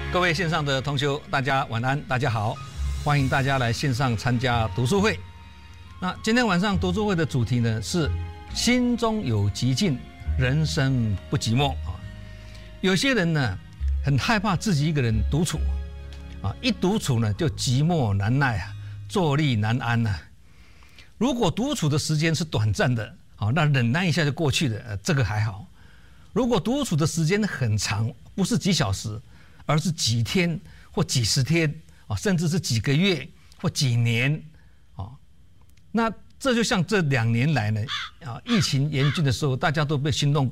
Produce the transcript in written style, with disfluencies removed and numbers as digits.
各位线上的同学，大家晚安，大家好，欢迎大家来线上参加读书会。那今天晚上读书会的主题呢是心中有寂静，人生不寂寞啊。有些人呢很害怕自己一个人独处啊，一独处呢就寂寞难耐啊，坐立难安呐。如果独处的时间是短暂的啊，那忍耐一下就过去了，这个还好。如果独处的时间很长，不是几小时，而是几天或几十天啊，甚至是几个月或几年啊，那这就像这2年来呢啊，疫情严峻的时候，大家都被心动